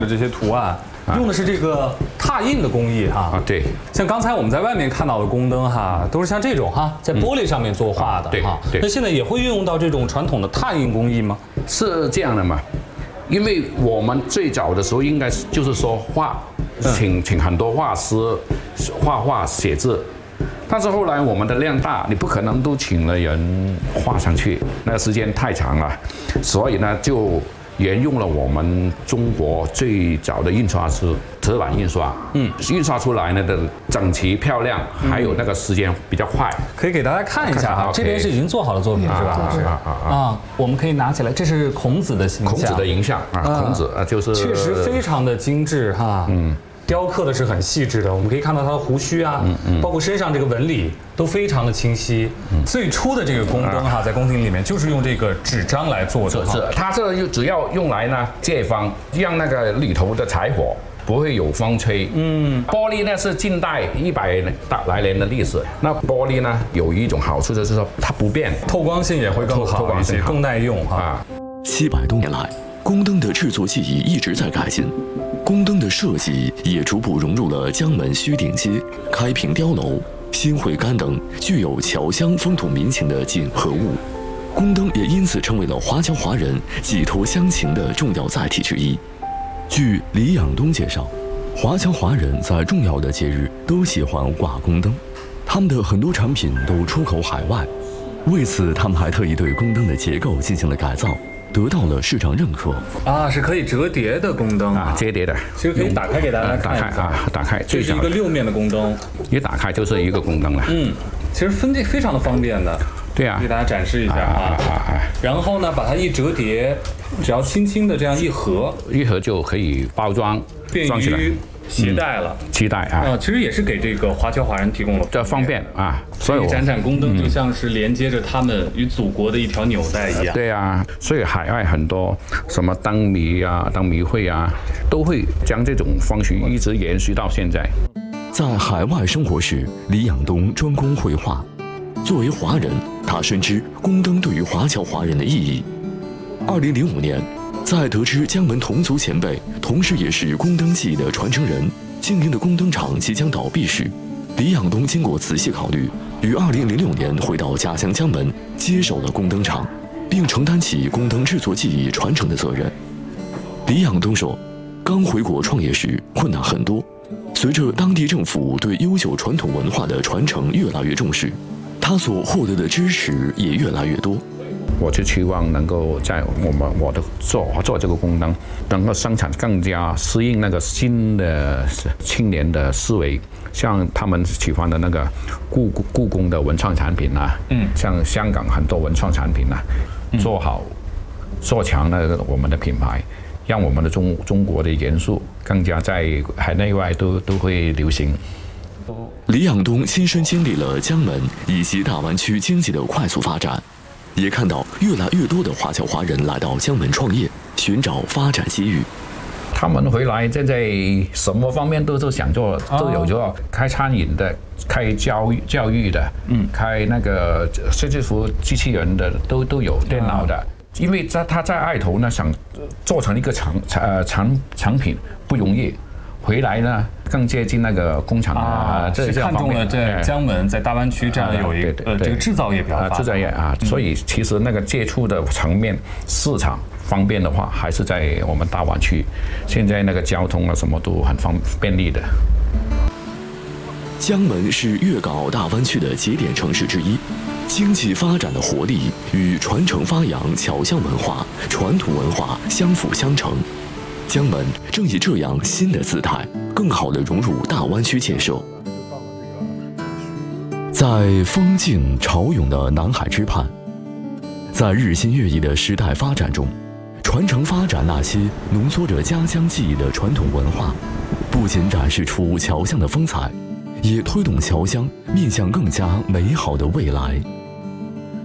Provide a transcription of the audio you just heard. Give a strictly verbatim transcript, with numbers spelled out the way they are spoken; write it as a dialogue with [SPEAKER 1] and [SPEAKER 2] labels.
[SPEAKER 1] 这些图案用的是这个拓印的工艺哈
[SPEAKER 2] 啊，对，
[SPEAKER 1] 像刚才我们在外面看到的宫灯哈，都是像这种哈，在玻璃上面作画的哈。
[SPEAKER 2] 对，
[SPEAKER 1] 那现在也会运用到这种传统的拓印工艺吗？
[SPEAKER 2] 是这样的嘛？因为我们最早的时候应该是就是说画，请请很多画师画画写字。但是后来我们的量大，你不可能都请了人画上去，那个时间太长了，所以呢就沿用了我们中国最早的印刷师纸板印刷，嗯，印刷出来呢的整齐漂亮，还有那个时间比较快。
[SPEAKER 1] 可以给大家看一下哈，这边是已经做好的作品是吧？
[SPEAKER 2] 是啊啊
[SPEAKER 1] 啊，我们可以拿起来，这是孔子的形象，
[SPEAKER 2] 孔子的形象啊，孔子啊就是
[SPEAKER 1] 确实非常的精致哈，嗯。雕刻的是很细致的，我们可以看到他的胡须啊，嗯嗯、包括身上这个纹理都非常的清晰。嗯、最初的这个宫灯哈，在宫廷里面就是用这个纸张来做的，
[SPEAKER 2] 是它这就只要用来呢借方，让那个里头的柴火不会有风吹。嗯，玻璃呢是近代一百来年的历史。那玻璃呢有一种好处就是说它不变，
[SPEAKER 1] 透光性也会更好一些，更耐用哈。
[SPEAKER 3] 七百多年来，宫灯的制作技艺一直在改进。宫灯的设计也逐步融入了江门虚顶街、开平碉楼、新会干等具有侨乡风土民情的锦和物。宫灯也因此成为了华侨华人寄托乡情的重要载体之一。据李养东介绍，华侨华人在重要的节日都喜欢挂宫灯，他们的很多产品都出口海外。为此，他们还特意对宫灯的结构进行了改造，得到了市场认可。
[SPEAKER 1] 啊，是可以折叠的宫灯
[SPEAKER 2] 啊，折叠的，
[SPEAKER 1] 其实可以打开给大家看一下
[SPEAKER 2] 啊，打开，
[SPEAKER 1] 这是一个六面的宫灯，
[SPEAKER 2] 一打开就是一个宫灯了。
[SPEAKER 1] 嗯，其实分解非常的方便的。
[SPEAKER 2] 对啊，
[SPEAKER 1] 给大家展示一下啊。然后呢，把它一折叠，只要轻轻的这样一合，
[SPEAKER 2] 一合就可以包装，
[SPEAKER 1] 便于携带了。
[SPEAKER 2] 携带啊，
[SPEAKER 1] 啊，其实也是给这个华侨华人提供了
[SPEAKER 2] 这方便啊。
[SPEAKER 1] 所以展展宫灯就像是连接着他们与祖国的一条纽带一样。
[SPEAKER 2] 对啊，所以海外很多什么灯谜啊、灯谜会啊，都会将这种风俗一直延续到现在。
[SPEAKER 3] 在海外生活时，李养东专攻绘画。作为华人，他深知宫灯对于华侨华人的意义。二零零五年，在得知江门同族前辈，同时也是宫灯技艺的传承人，经营的宫灯厂即将倒闭时，李养东经过仔细考虑，于二零零六年回到家乡江门，接手了宫灯厂，并承担起宫灯制作技艺传承的责任。李养东说，刚回国创业时困难很多，随着当地政府对优秀传统文化的传承越来越重视，他所获得的支持也越来越多。
[SPEAKER 2] 我就期望能够在我们我的做做这个宫灯，能够生产更加适应那个新的青年的思维，像他们喜欢的那个故故宫的文创产品啊，嗯，像香港很多文创产品啊，做好做强了我们的品牌，让我们的中中国的元素更加在海内外都都会流行。
[SPEAKER 3] 李养东亲身经历了江门以及大湾区经济的快速发展，也看到越来越多的华侨华人来到江门创业，寻找发展机遇。
[SPEAKER 2] 他们回来现在什么方面都都想做，都有做，开餐饮的，开教育教育的，嗯，开那个设计服机器人的都都有，电脑的。因为在他在爱头呢，想做成一个产呃产产品不容易。回来呢，更接近那个工厂
[SPEAKER 1] 啊，是看中了在江门，在大湾区这样有一个呃这个制造业比较发达，
[SPEAKER 2] 制造业啊，所以其实那个接触的层面，市场方便的话，还是在我们大湾区。现在那个交通啊，什么都很方便利的。
[SPEAKER 3] 江门是粤港澳大湾区的节点城市之一，经济发展的活力与传承发扬侨乡文化、传统文化相辅相成。江门正以这样新的姿态，更好地融入大湾区建设。在风静潮涌的南海之畔，在日新月异的时代发展中，传承发展那些浓缩着家乡记忆的传统文化，不仅展示出侨乡的风采，也推动侨乡面向更加美好的未来。